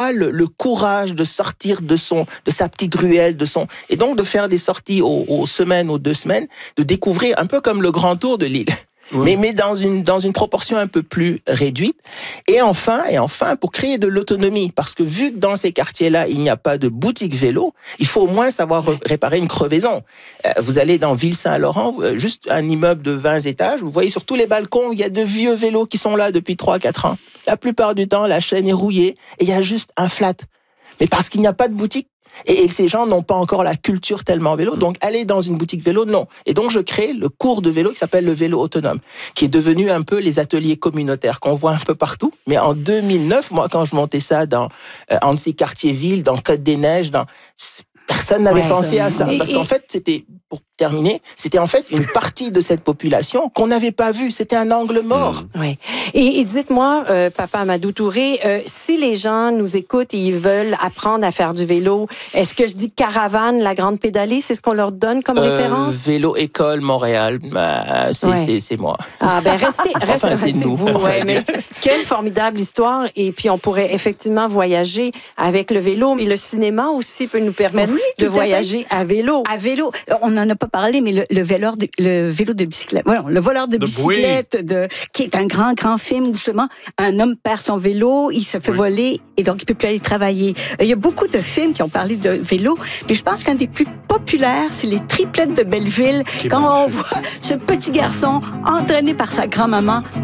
pas le courage de sortir de sa petite ruelle, et donc de faire des sorties aux semaines, aux 2 semaines, de découvrir un peu comme le Grand Tour de l'île. Oui. Mais dans une proportion un peu plus réduite. Et enfin, pour créer de l'autonomie, parce que vu que dans ces quartiers-là, il n'y a pas de boutique vélo, il faut au moins savoir réparer une crevaison. Vous allez dans Ville-Saint-Laurent, juste un immeuble de 20 étages, vous voyez sur tous les balcons, il y a de vieux vélos qui sont là depuis 3-4 ans. La plupart du temps, la chaîne est rouillée et il y a juste un flat. Mais parce qu'il n'y a pas de boutique, et ces gens n'ont pas encore la culture tellement vélo, donc aller dans une boutique vélo, non. Et donc je crée le cours de vélo qui s'appelle le vélo autonome, qui est devenu un peu les ateliers communautaires qu'on voit un peu partout. Mais en 2009, moi quand je montais ça dans Annecy Quartier-Ville, dans Côte-des-Neiges, personne n'avait pensé à ça. Parce qu'en fait, pour terminer, c'était en fait une partie de cette population qu'on n'avait pas vue. C'était un angle mort. Oui. Et dites-moi, Papa Amadou Touré, si les gens nous écoutent et ils veulent apprendre à faire du vélo, est-ce que je dis Caravane, la grande pédalée, c'est ce qu'on leur donne comme référence? Vélo École Montréal, c'est moi. Ah ben restez c'est nous. Vous. Ouais, mais quelle formidable histoire. Et puis on pourrait effectivement voyager avec le vélo, mais le cinéma aussi peut nous permettre de voyager à vélo. À vélo, on n'en a pas parlé, mais le vélo de bicyclette. Voilà, le voleur de bicyclette, qui est un grand film où justement un homme perd son vélo, il se fait voler et donc il peut plus aller travailler. Il y a beaucoup de films qui ont parlé de vélo, mais je pense qu'un des plus populaires, c'est Les Triplettes de Belleville, quand on voit ce petit garçon entraîné par sa grand-maman